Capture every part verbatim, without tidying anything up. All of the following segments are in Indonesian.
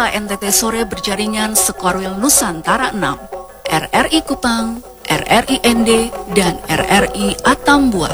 Warta N T T Sore berjaringan Sekorwil Nusantara enam, R R I Kupang, R R I N D, dan R R I Atambua.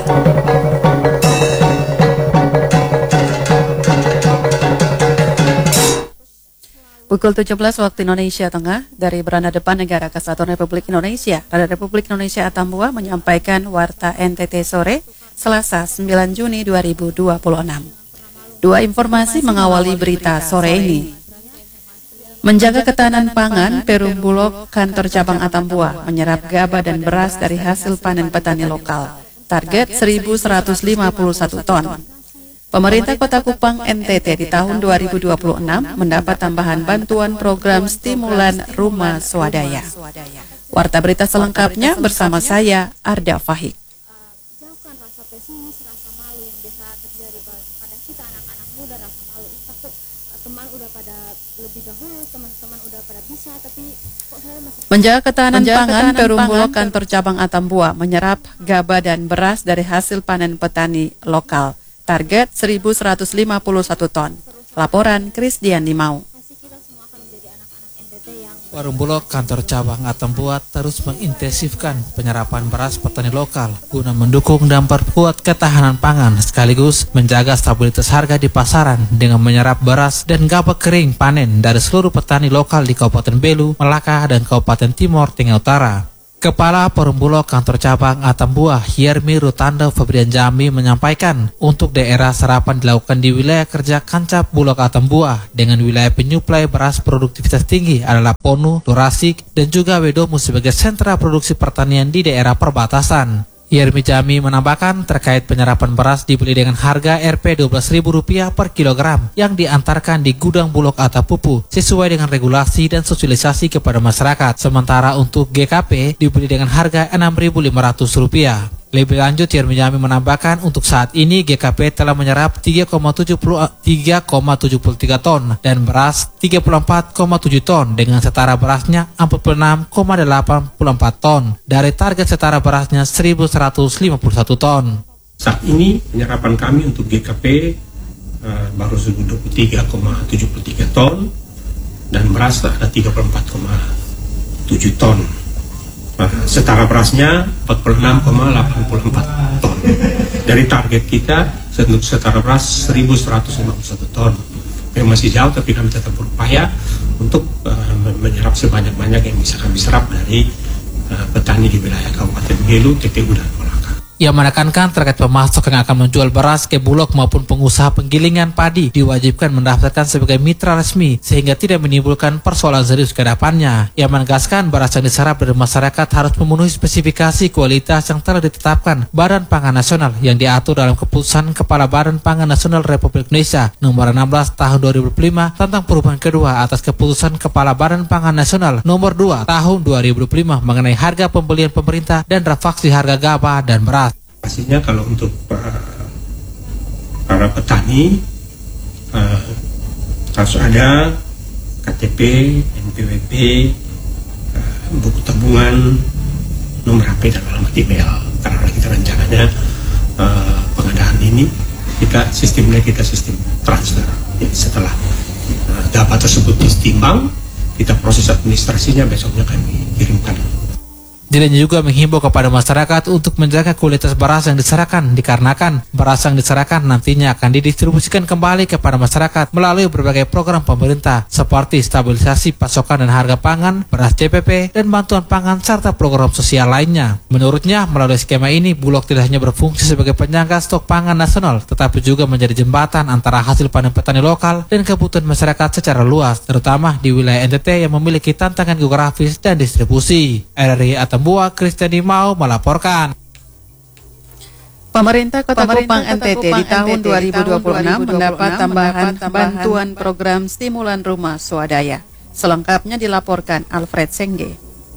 Pukul tujuh belas waktu Indonesia Tengah, dari Beranda Depan Negara Kesatuan Republik Indonesia, Raja Republik Indonesia Atambua menyampaikan Warta N T T Sore, Selasa sembilan Juni dua ribu dua puluh enam. Dua informasi mengawali berita sore ini. Menjaga ketahanan pangan, Perum Bulog Kantor Cabang Atambua menyerap gabah dan beras dari hasil panen petani lokal. Target seribu seratus lima puluh satu ton. Pemerintah Kota Kupang N T T di tahun dua ribu dua puluh enam mendapat tambahan bantuan program stimulan rumah swadaya. Warta berita selengkapnya bersama saya, Arda Fahik. Jauhkan rasa pesimis, rasa malu yang biasa terjadi pada kita anak-anak muda, rasa malu. Takut teman udah pada lebih dahulu, teman-teman udah pada bisa, tapi kok saya masih... Menjaga ketahanan Menjaga pangan, Perum Bulog Kantor Cabang Atambua menyerap gabah dan beras dari hasil panen petani lokal. Target seribu seratus lima puluh satu ton. Laporan Krisdian Limau. Perum Bulog Kantor Cabang Atambua terus mengintensifkan penyerapan beras petani lokal guna mendukung dan memperkuat ketahanan pangan sekaligus menjaga stabilitas harga di pasaran dengan menyerap beras dan gabah kering panen dari seluruh petani lokal di Kabupaten Belu, Melaka, dan Kabupaten Timor Tengah Utara. Kepala Perum Bulog Kantor Cabang Atambua, Yermi Rutando Febrian Jami menyampaikan untuk daerah serapan dilakukan di wilayah kerja Kancap Bulog Atambua dengan wilayah penyuplai beras produktivitas tinggi adalah Ponu, Lurasik, dan juga Wedomu sebagai sentra produksi pertanian di daerah perbatasan. Yermi Jami menambahkan terkait penyerapan beras dibeli dengan harga R P dua belas ribu rupiah per kilogram yang diantarkan di gudang Bulog Atapupu sesuai dengan regulasi dan sosialisasi kepada masyarakat. Sementara untuk G K P dibeli dengan harga enam ribu lima ratus rupiah. Lebih lanjut, Yermi Jami menambahkan untuk saat ini G K P telah menyerap tiga koma tujuh tiga ton dan beras tiga puluh empat koma tujuh ton dengan setara berasnya empat puluh enam koma delapan empat ton dari target setara berasnya seribu seratus lima puluh satu ton. Saat ini penyerapan kami untuk G K P uh, baru dua puluh tiga koma tujuh tiga ton dan beras ada tiga puluh empat koma tujuh ton. Setara berasnya empat puluh enam koma delapan empat ton. Dari target kita untuk setara beras seribu seratus lima puluh satu ton. Memang masih jauh, tapi kami tetap berupaya untuk uh, menyerap sebanyak-banyak yang bisa kami serap dari uh, petani di wilayah Kabupaten Belu, T T U, dan Melaka. Ia menekankan terkait pemasok yang akan menjual beras ke Bulog maupun pengusaha penggilingan padi diwajibkan mendaftarkan sebagai mitra resmi sehingga tidak menimbulkan persoalan serius ke depannya. Ia menegaskan beras yang diserap dari masyarakat harus memenuhi spesifikasi kualitas yang telah ditetapkan Badan Pangan Nasional yang diatur dalam keputusan Kepala Badan Pangan Nasional Republik Indonesia nomor enam belas tahun dua ribu dua puluh lima tentang perubahan kedua atas keputusan Kepala Badan Pangan Nasional nomor dua tahun dua ribu dua puluh lima mengenai harga pembelian pemerintah dan refaksi harga gabah dan beras. Pastinya kalau untuk uh, para petani uh, harus ada K T P, N P W P, uh, buku tabungan, nomor H P, dan alamat email. Karena kita rencananya uh, pengadaan ini kita sistemnya kita sistem transfer. Jadi setelah uh, gabah tersebut ditimbang, kita proses administrasinya, besoknya kami kirimkan. Dirinya juga menghimbau kepada masyarakat untuk menjaga kualitas beras yang diserahkan dikarenakan beras yang diserahkan nantinya akan didistribusikan kembali kepada masyarakat melalui berbagai program pemerintah seperti stabilisasi pasokan dan harga pangan, beras C P P, dan bantuan pangan serta program sosial lainnya. Menurutnya, melalui skema ini Bulog tidak hanya berfungsi sebagai penyangga stok pangan nasional, tetapi juga menjadi jembatan antara hasil panen petani lokal dan kebutuhan masyarakat secara luas, terutama di wilayah N T T yang memiliki tantangan geografis dan distribusi. R R I Atambua, Krisdian Limau melaporkan. Pemerintah Kota Kupang N T T di tahun dua ribu dua puluh enam mendapat tambahan bantuan program stimulan rumah swadaya. Selengkapnya dilaporkan Alfred Sengge.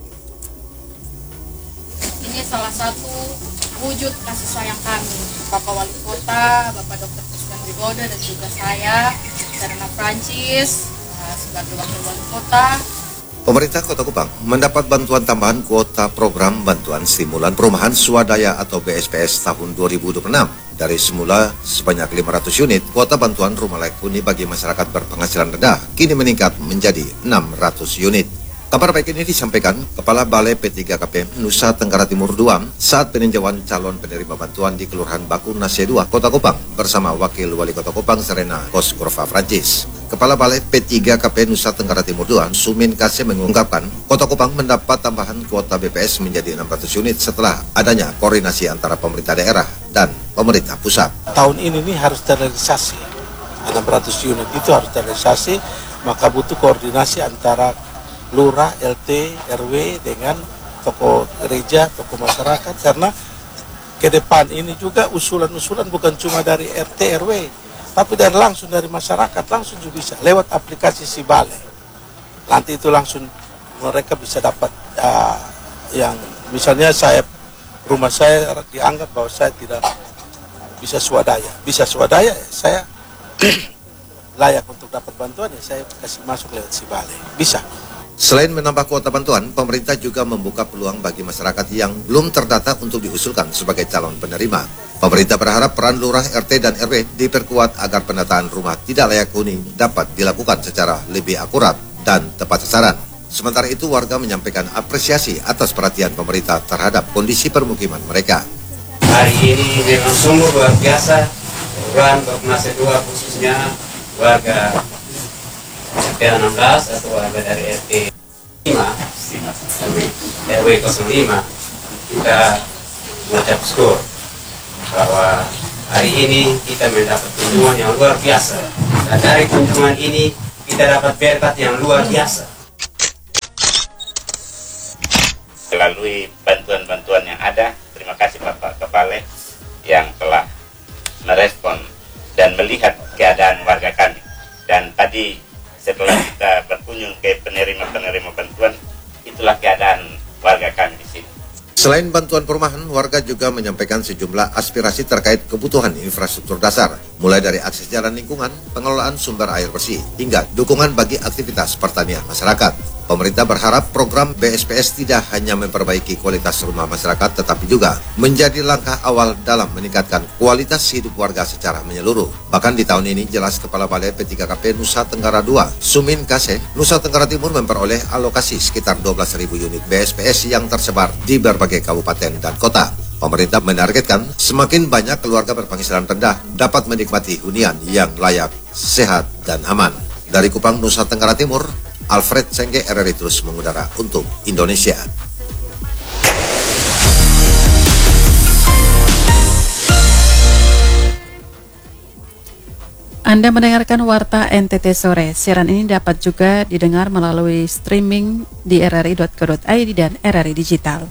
Ini salah satu wujud kasih sayang kami, Bapak Wali Kota, Bapak Dokter Krisdian Wibowo, dan juga saya, Serena Francis, sebagai Wakil Wali Kota. Pemerintah Kota Kupang mendapat bantuan tambahan kuota program bantuan stimulan perumahan swadaya atau B S P S tahun dua ribu dua puluh enam Dari semula sebanyak lima ratus unit, kuota bantuan rumah layak huni bagi masyarakat berpenghasilan rendah kini meningkat menjadi enam ratus unit. Kabar baik ini disampaikan Kepala Balai P tiga K P Nusa Tenggara Timur dua saat peninjauan calon penerima bantuan di Kelurahan Baku Nase dua, Kota Kupang bersama Wakil Wali Kota Kupang Serena Koskurva Francis. Kepala Balai P tiga K P Nusa Tenggara Timur dua, Sumin Kase mengungkapkan Kota Kupang mendapat tambahan kuota B P S menjadi enam ratus unit setelah adanya koordinasi antara pemerintah daerah dan pemerintah pusat. Tahun ini nih harus terrealisasi, enam ratus unit itu harus terrealisasi, maka butuh koordinasi antara lurah, L T, R W dengan tokoh gereja, tokoh masyarakat, karena ke depan ini juga usulan-usulan bukan cuma dari R T, R W, tapi dari langsung dari masyarakat, langsung juga bisa lewat aplikasi Si Balai. Nanti itu langsung mereka bisa dapat uh, yang misalnya saya rumah saya dianggap bahwa saya tidak bisa swadaya, bisa swadaya saya layak untuk dapat bantuan ya saya kasih masuk lewat Si Balai, bisa. Selain menambah kuota bantuan, pemerintah juga membuka peluang bagi masyarakat yang belum terdata untuk diusulkan sebagai calon penerima. Pemerintah berharap peran lurah, R T, dan R W diperkuat agar penataan rumah tidak layak huni dapat dilakukan secara lebih akurat dan tepat sasaran. Sementara itu, warga menyampaikan apresiasi atas perhatian pemerintah terhadap kondisi permukiman mereka. Hari ini memang sungguh luar biasa, Kelurahan Baku Nase dua khususnya warga R T enam belas atau warga dari R T lima, R W nol lima, kita mengucap syukur bahwa hari ini kita mendapat kunjungan yang luar biasa, dan dari kunjungan ini kita dapat berkat yang luar biasa. Melalui bantuan-bantuan yang ada, terima kasih Bapak Kepala yang telah merespon dan melihat keadaan warga kami. Dan tadi setelah kita berkunjung ke penerima-penerima bantuan, itulah keadaan warga kami di sini. Selain bantuan perumahan, warga juga menyampaikan sejumlah aspirasi terkait kebutuhan infrastruktur dasar, mulai dari akses jalan lingkungan, pengelolaan sumber air bersih, hingga dukungan bagi aktivitas pertanian masyarakat. Pemerintah berharap program B S P S tidak hanya memperbaiki kualitas rumah masyarakat, tetapi juga menjadi langkah awal dalam meningkatkan kualitas hidup warga secara menyeluruh. Bahkan di tahun ini, jelas Kepala Balai P tiga K P Nusa Tenggara dua, Sumin Kase, Nusa Tenggara Timur memperoleh alokasi sekitar dua belas ribu unit B S P S yang tersebar di berbagai kabupaten dan kota. Pemerintah menargetkan semakin banyak keluarga berpenghasilan rendah dapat menikmati hunian yang layak, sehat, dan aman. Dari Kupang, Nusa Tenggara Timur, Alfred Sengge, R R I terus mengudara untuk Indonesia. Anda mendengarkan Warta N T T Sore. Siaran ini dapat juga didengar melalui streaming di r r i dot co dot i d dan R R I Digital.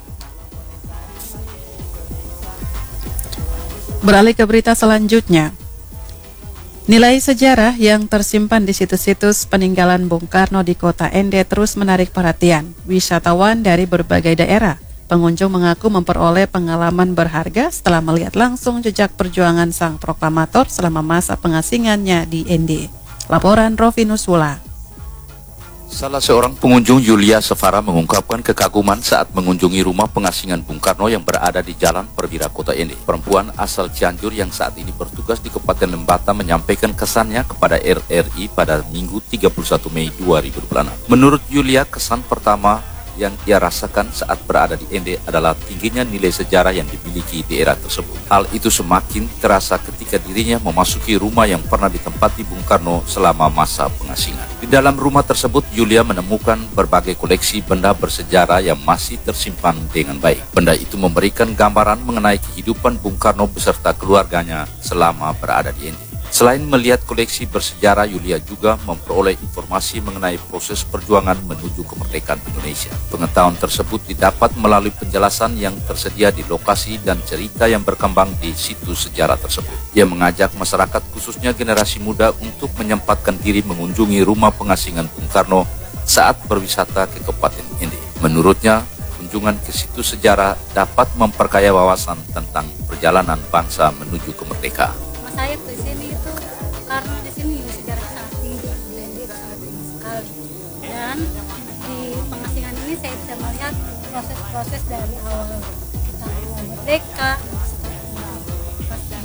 Beralih ke berita selanjutnya. Nilai sejarah yang tersimpan di situs-situs peninggalan Bung Karno di Kota Ende terus menarik perhatian wisatawan dari berbagai daerah. Pengunjung mengaku memperoleh pengalaman berharga setelah melihat langsung jejak perjuangan sang proklamator selama masa pengasingannya di Ende. Laporan Rovinus Wula. Salah seorang pengunjung, Yulia Sefara, mengungkapkan kekaguman saat mengunjungi rumah pengasingan Bung Karno yang berada di Jalan Perwira Kota Ende. Perempuan asal Cianjur yang saat ini bertugas di Kabupaten Lembata menyampaikan kesannya kepada R R I pada Minggu tiga puluh satu Mei dua ribu dua puluh enam. Menurut Yulia, kesan pertama yang ia rasakan saat berada di Ende adalah tingginya nilai sejarah yang dimiliki daerah tersebut. Hal itu semakin terasa ketika dirinya memasuki rumah yang pernah ditempati Bung Karno selama masa pengasingan. Di dalam rumah tersebut, Yulia menemukan berbagai koleksi benda bersejarah yang masih tersimpan dengan baik. Benda itu memberikan gambaran mengenai kehidupan Bung Karno beserta keluarganya selama berada di Ende. Selain melihat koleksi bersejarah, Yulia juga memperoleh informasi mengenai proses perjuangan menuju kemerdekaan Indonesia. Pengetahuan tersebut didapat melalui penjelasan yang tersedia di lokasi dan cerita yang berkembang di situs sejarah tersebut. Ia mengajak masyarakat, khususnya generasi muda, untuk menyempatkan diri mengunjungi rumah pengasingan Bung Karno saat berwisata ke Kabupaten Ende. Menurutnya, kunjungan ke situs sejarah dapat memperkaya wawasan tentang perjalanan bangsa menuju kemerdekaan. Saya ke sini itu karena di sini sejarah sangat tinggi, di Ende sangat tinggi sekali. Dan di pengasingan ini saya bisa melihat proses-proses dari awal kita merdeka, pas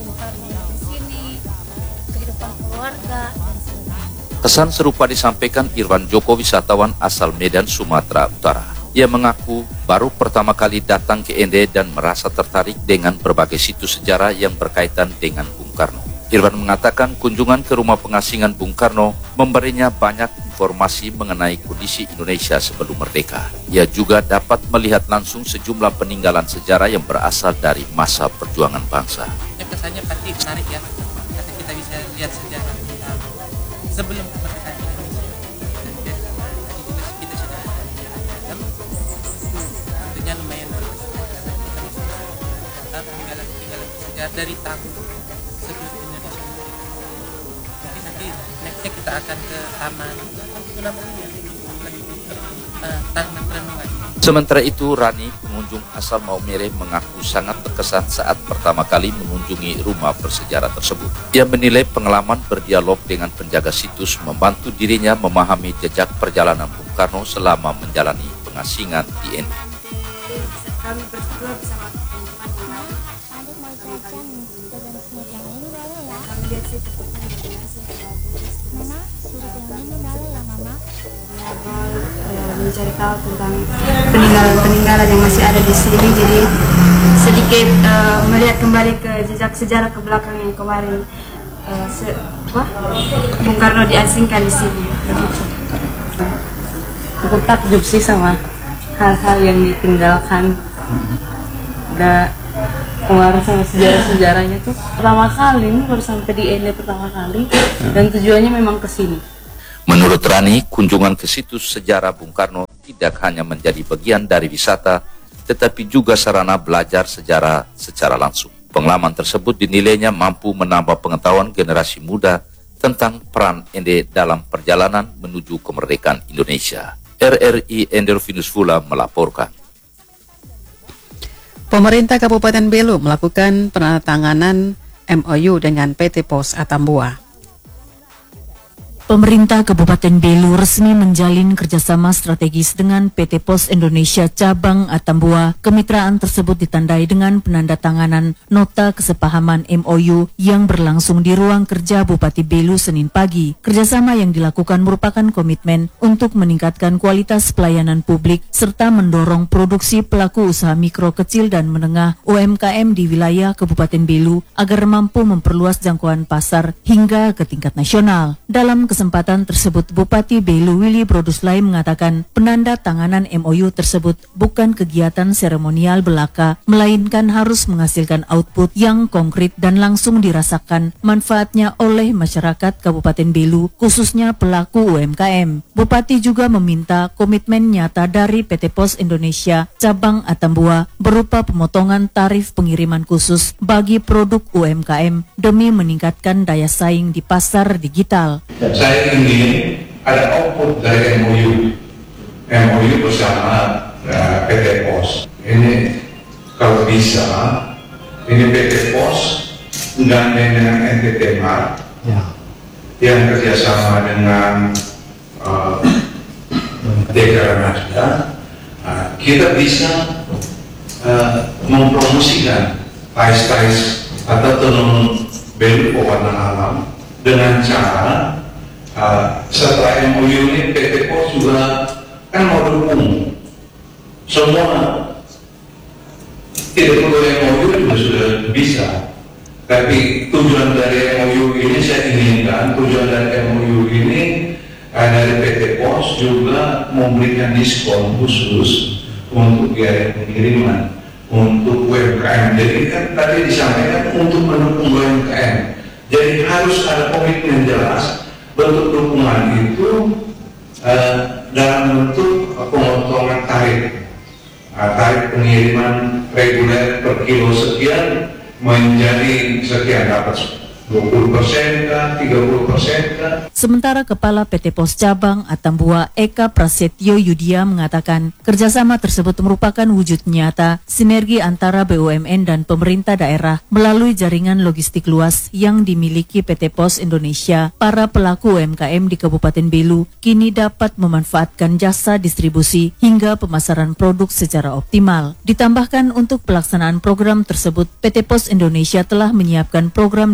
warga. Kesan serupa disampaikan Irwan Joko, wisatawan asal Medan, Sumatera Utara. Ia mengaku baru pertama kali datang ke Ende dan merasa tertarik dengan berbagai situs sejarah yang berkaitan dengan Bung Karno. Irwan mengatakan kunjungan ke rumah pengasingan Bung Karno memberinya banyak informasi mengenai kondisi Indonesia sebelum merdeka. Ia juga dapat melihat langsung sejumlah peninggalan sejarah yang berasal dari masa perjuangan bangsa. Kesannya pasti menarik ya, karena kita bisa lihat sejarah kita sebelum kemerdekaan Indonesia. Dan tadi juga kita sudah lihat, tentunya lumayan bagus karena kita bisa melihat peninggalan-peninggalan sejarah dari tahun sebelum Indonesia. Mungkin nanti nextnya kita akan ke taman, itu namanya uh, taman renungan. Sementara itu, Rani, pengunjung asal Maumere, mengaku sangat terkesan saat pertama kali mengunjungi rumah bersejarah tersebut. Ia menilai pengalaman berdialog dengan penjaga situs membantu dirinya memahami jejak perjalanan Bung Karno selama menjalani pengasingan di Ende. Kami berdua bisa melakukan kunjungan adik mau jajan yang ini boleh ya? Kami lihat situ Mama, surat yang ini boleh ya Mama? Mencari tahu tentang peninggalan-peninggalan yang masih ada di sini, jadi sedikit uh, melihat kembali ke jejak sejarah ke belakang yang kemarin uh, se wah, Bung Karno diasingkan di sini. Cukup takjub sih sama hal-hal yang ditinggalkan. Udah kemarin sama sejarah-sejarahnya tuh pertama kali, ini baru sampai di Ende pertama kali, dan tujuannya memang ke sini. Menurut Rani, kunjungan ke situs sejarah Bung Karno tidak hanya menjadi bagian dari wisata, tetapi juga sarana belajar sejarah secara langsung. Pengalaman tersebut dinilainya mampu menambah pengetahuan generasi muda tentang peran Ende dalam perjalanan menuju kemerdekaan Indonesia. R R I Endervinus Fula melaporkan. Pemerintah Kabupaten Belu melakukan penandatanganan M O U dengan P T Pos Atambua. Pemerintah Kabupaten Belu resmi menjalin kerjasama strategis dengan P T Pos Indonesia Cabang Atambua. Kemitraan tersebut ditandai dengan penandatanganan Nota Kesepahaman M O U yang berlangsung di ruang kerja Bupati Belu Senin pagi. Kerjasama yang dilakukan merupakan komitmen untuk meningkatkan kualitas pelayanan publik serta mendorong produksi pelaku usaha mikro, kecil, dan menengah U M K M di wilayah Kabupaten Belu agar mampu memperluas jangkauan pasar hingga ke tingkat nasional. Dalam kesempatan tersebut, Bupati Belu Willy Broduslai mengatakan penanda tanganan M O U tersebut bukan kegiatan seremonial belaka, melainkan harus menghasilkan output yang konkret dan langsung dirasakan manfaatnya oleh masyarakat Kabupaten Belu, khususnya pelaku U M K M. Bupati juga meminta komitmen nyata dari P T Pos Indonesia Cabang Atambua berupa pemotongan tarif pengiriman khusus bagi produk U M K M demi meningkatkan daya saing di pasar digital. Saya ingin ada output dari M O U, M O U bersama uh, P T Pos. Ini kalau bisa, ini P T Pos menggandeng dengan N T T Mart ya, yang kerjasama dengan uh, Dekranasda. Uh, kita bisa uh, mempromosikan tais-tais atau tenun Belu pewarna alam dengan cara Uh, setelah M O U ini P T Pos juga kan mau dukung semua, tidak perlu M O U juga sudah bisa, tapi tujuan dari M O U ini saya inginkan tujuan dari M O U ini uh, dari P T Pos juga memberikan diskon khusus untuk biaya pengiriman untuk U M K M. Jadi kan tadi disampaikan untuk mendukung U M K M, jadi harus ada komitmen jelas. Bentuk dukungan itu uh, dalam bentuk pemotongan tarif, uh, tarif pengiriman reguler per kilo sekian menjadi sekian, dapat dua puluh persen kah, tiga puluh persen kah. Sementara Kepala P T Pos Cabang Atambua Eka Prasetyo Yudia mengatakan kerjasama tersebut merupakan wujud nyata sinergi antara B U M N dan pemerintah daerah melalui jaringan logistik luas yang dimiliki P T Pos Indonesia. Para pelaku U M K M di Kabupaten Belu kini dapat memanfaatkan jasa distribusi hingga pemasaran produk secara optimal. Ditambahkan untuk pelaksanaan program tersebut, P T Pos Indonesia telah menyiapkan program diskon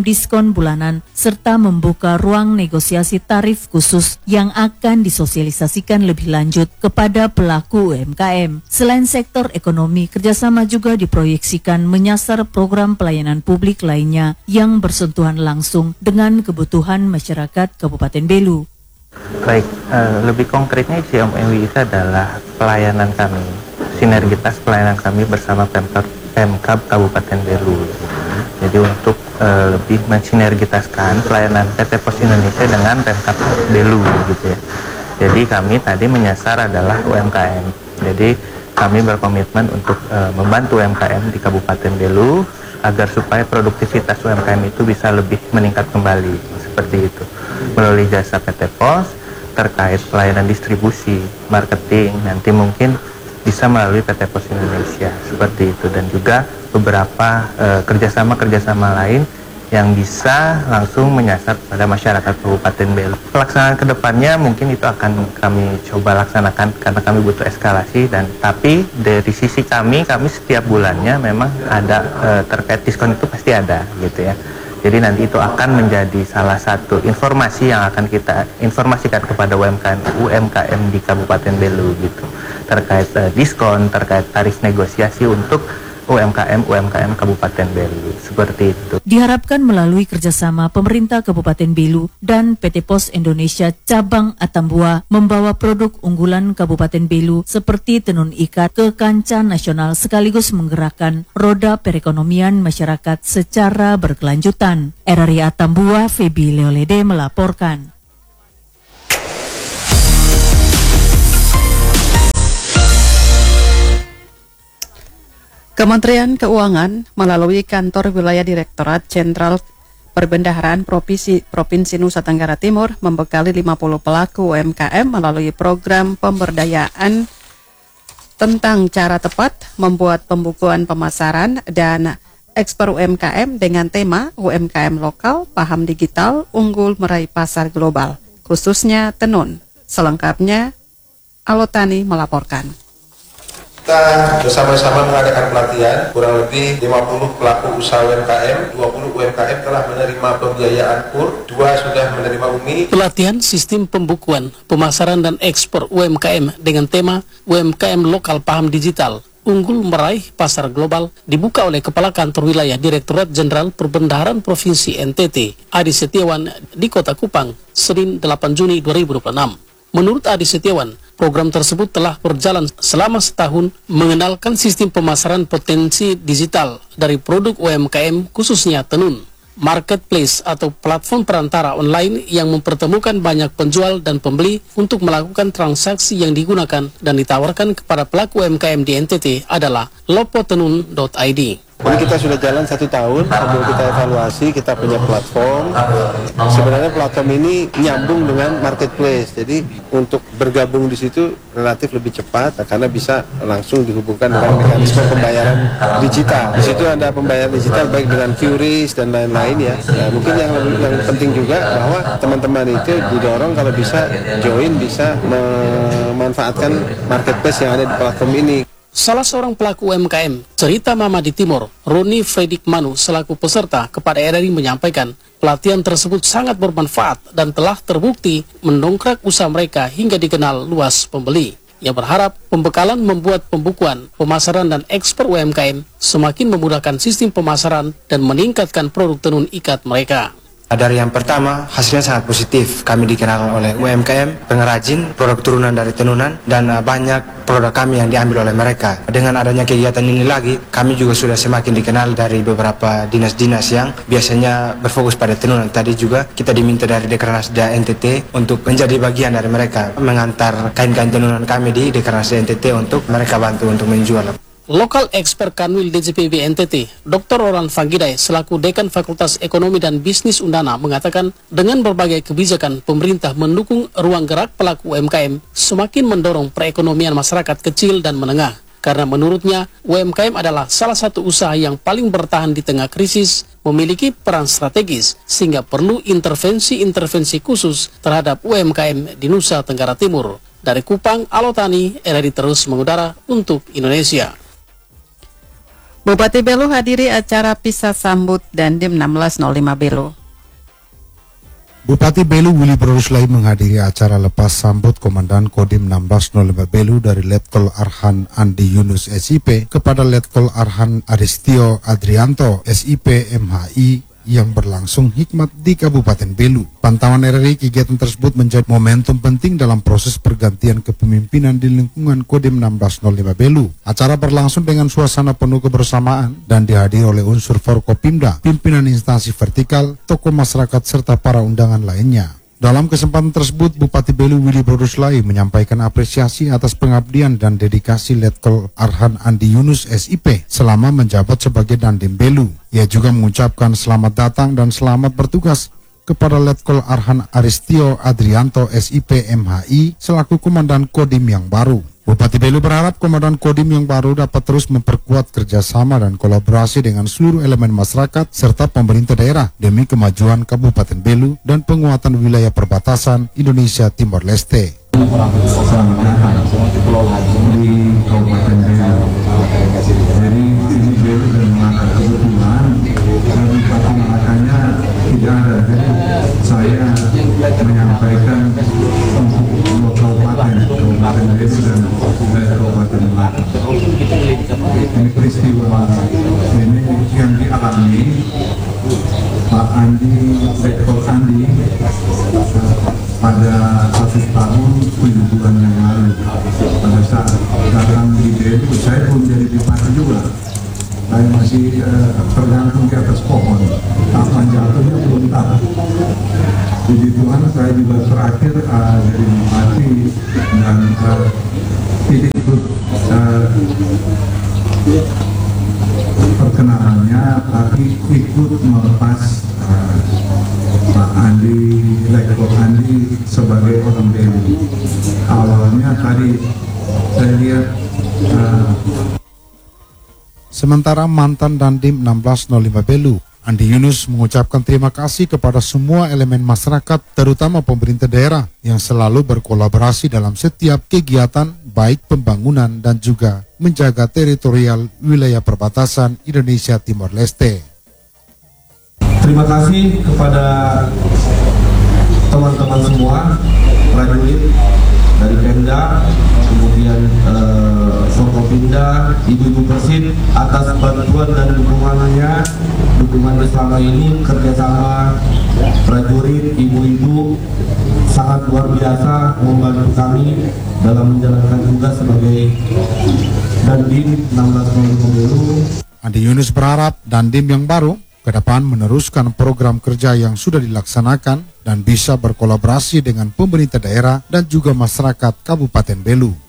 diskon bulanan, serta membuka ruang negosiasi tarif khusus yang akan disosialisasikan lebih lanjut kepada pelaku U M K M. Selain sektor ekonomi, kerjasama juga diproyeksikan menyasar program pelayanan publik lainnya yang bersentuhan langsung dengan kebutuhan masyarakat Kabupaten Belu. Baik, uh, lebih konkretnya isi M O U itu adalah pelayanan kami, sinergitas pelayanan kami bersama Pemkab, Pemkab Kabupaten Belu. Jadi untuk uh, lebih mensinergitaskan pelayanan P T Pos Indonesia dengan Pemkab Belu gitu ya. Jadi kami tadi menyasar adalah U M K M. Jadi kami berkomitmen untuk uh, membantu U M K M di Kabupaten Belu agar supaya produktivitas U M K M itu bisa lebih meningkat kembali, seperti itu. Melalui jasa P T Pos terkait pelayanan distribusi, marketing, nanti mungkin bisa melalui P T Pos Indonesia, seperti itu. Dan juga beberapa uh, kerjasama-kerjasama lain yang bisa langsung menyasar pada masyarakat Kabupaten Belu. Pelaksanaan kedepannya mungkin itu akan kami coba laksanakan karena kami butuh eskalasi, dan tapi dari sisi kami, kami setiap bulannya memang ada e, terkait diskon itu pasti ada gitu ya. Jadi nanti itu akan menjadi salah satu informasi yang akan kita informasikan kepada U M K M, U M K M di Kabupaten Belu gitu, terkait e, diskon, terkait tarif negosiasi untuk U M K M U M K M Kabupaten Belu, seperti itu. Diharapkan melalui kerjasama pemerintah Kabupaten Belu dan P T Pos Indonesia cabang Atambua membawa produk unggulan Kabupaten Belu seperti tenun ikat ke kancah nasional sekaligus menggerakkan roda perekonomian masyarakat secara berkelanjutan. R R I Atambua, Febi Leolede melaporkan. Kementerian Keuangan melalui Kantor Wilayah Direktorat Jenderal Perbendaharaan Provinsi, Provinsi Nusa Tenggara Timur membekali lima puluh pelaku U M K M melalui program pemberdayaan tentang cara tepat membuat pembukuan pemasaran dan ekspor U M K M dengan tema U M K M lokal, paham digital, unggul meraih pasar global, khususnya tenun. Selengkapnya, Alotani melaporkan. Kita bersama-sama mengadakan pelatihan, kurang lebih lima puluh pelaku usaha U M K M, dua puluh U M K M telah menerima pembiayaan K U R, dua sudah menerima U M I. Pelatihan sistem pembukuan, pemasaran dan ekspor U M K M dengan tema U M K M lokal paham digital, unggul meraih pasar global dibuka oleh Kepala Kantor Wilayah Direktorat Jenderal Perbendaharaan Provinsi N T T, Adi Setiawan di Kota Kupang, Senin delapan Juni dua ribu dua puluh enam. Menurut Adi Setiawan, program tersebut telah berjalan selama setahun mengenalkan sistem pemasaran potensi digital dari produk U M K M khususnya tenun, marketplace atau platform perantara online yang mempertemukan banyak penjual dan pembeli untuk melakukan transaksi yang digunakan dan ditawarkan kepada pelaku U M K M di N T T adalah lopotenun dot I D. Ini kita sudah jalan satu tahun, sambil kita evaluasi, kita punya platform. Sebenarnya platform ini nyambung dengan marketplace, jadi untuk bergabung di situ relatif lebih cepat karena bisa langsung dihubungkan dengan mekanisme pembayaran digital. Di situ ada pembayaran digital baik dengan Q R I S dan lain-lain ya. Nah, mungkin yang yang penting juga bahwa teman-teman itu didorong kalau bisa join, bisa memanfaatkan marketplace yang ada di platform ini. Salah seorang pelaku U M K M, Cerita Mama di Timur, Roni Fredik Manu, selaku peserta kepada R R I menyampaikan, pelatihan tersebut sangat bermanfaat dan telah terbukti mendongkrak usaha mereka hingga dikenal luas pembeli. Ia berharap pembekalan membuat pembukuan, pemasaran dan ekspor U M K M semakin memudahkan sistem pemasaran dan meningkatkan produk tenun ikat mereka. Dari yang pertama, hasilnya sangat positif. Kami dikenal oleh U M K M, pengrajin, produk turunan dari tenunan, dan uh, banyak produk kami yang diambil oleh mereka. Dengan adanya kegiatan ini lagi, kami juga sudah semakin dikenal dari beberapa dinas-dinas yang biasanya berfokus pada tenunan. Tadi juga kita diminta dari Dekranasda N T T untuk menjadi bagian dari mereka, mengantar kain-kain tenunan kami di Dekranasda N T T untuk mereka bantu untuk menjual. Lokal Expert Kanwil D J P B N T T, Doktor Roland Fangidai selaku Dekan Fakultas Ekonomi dan Bisnis Undana mengatakan dengan berbagai kebijakan pemerintah mendukung ruang gerak pelaku U M K M semakin mendorong perekonomian masyarakat kecil dan menengah. Karena menurutnya U M K M adalah salah satu usaha yang paling bertahan di tengah krisis, memiliki peran strategis sehingga perlu intervensi-intervensi khusus terhadap U M K M di Nusa Tenggara Timur. Dari Kupang, Alotani, R R I terus mengudara untuk Indonesia. Bupati Belu hadiri acara pisah sambut Dandim enam belas nol lima Belu. Bupati Belu Willy Broduslai menghadiri acara lepas sambut Komandan Kodim enam belas nol lima Belu dari Letkol Arhan Andi Yunus S I P kepada Letkol Arhan Aristio Adrianto S I P M H I yang berlangsung hikmat di Kabupaten Belu. Pantauan R R I kegiatan tersebut menjadi momentum penting dalam proses pergantian kepemimpinan di lingkungan Kodim enam belas nol lima Belu. Acara berlangsung dengan suasana penuh kebersamaan dan dihadiri oleh unsur Forkopimda, pimpinan instansi vertikal, tokoh masyarakat serta para undangan lainnya. Dalam kesempatan tersebut, Bupati Belu Willy Broduslai menyampaikan apresiasi atas pengabdian dan dedikasi Letkol Arhan Andi Yunus S I P selama menjabat sebagai Dandim Belu. Ia juga mengucapkan selamat datang dan selamat bertugas kepada Letkol Arhan Aristio Adrianto S I P M H I selaku Komandan Kodim yang baru. Bupati Belu berharap Komandan Kodim yang baru dapat terus memperkuat kerjasama dan kolaborasi dengan seluruh elemen masyarakat serta pemerintah daerah demi kemajuan Kabupaten Belu dan penguatan wilayah perbatasan Indonesia Timor Leste. Selamat datang di Kabupaten Belu. Jadi ini Belu dan mengangkat kebetulan dan kata-katanya tidak ada. Jadi saya menyampaikan untuk kabupaten, Kabupaten Belu dan Kabupaten Belu. Ini peristiwa ini yang dialami Pak Andi, Letkol Andi pada satu tahun tujuh bulan yang lalu. Pada saat datang di Belu, saya belum jadi bupati juga. Saya masih uh, tergantung di atas pohon. Kapan jatuhnya belum tahu. Puji Tuhan, saya juga terakhir uh, jadi bupati dan uh, tidak ikut uh, perkenalannya, tapi ikut melepas uh, Pak Andi, Letkol Andi sebagai orang Belu. Awalnya tadi saya lihat uh, Sementara mantan Dandim enam belas nol lima Belu, Andi Yunus mengucapkan terima kasih kepada semua elemen masyarakat, terutama pemerintah daerah yang selalu berkolaborasi dalam setiap kegiatan baik pembangunan dan juga menjaga teritorial wilayah perbatasan Indonesia Timor Leste. Terima kasih kepada teman-teman semua, prajurit dari Pemda, kemudian eh, Forkopimda, Ibu-Ibu Persit atas bantuan dan dukungannya, dukungan selama ini, kerjasama prajurit, ibu-ibu sangat luar biasa membantu kami dalam menjalankan tugas sebagai Dandim enam belas nol lima Belu. Andi Yunus berharap Dandim yang baru ke depan meneruskan program kerja yang sudah dilaksanakan dan bisa berkolaborasi dengan pemerintah daerah dan juga masyarakat Kabupaten Belu.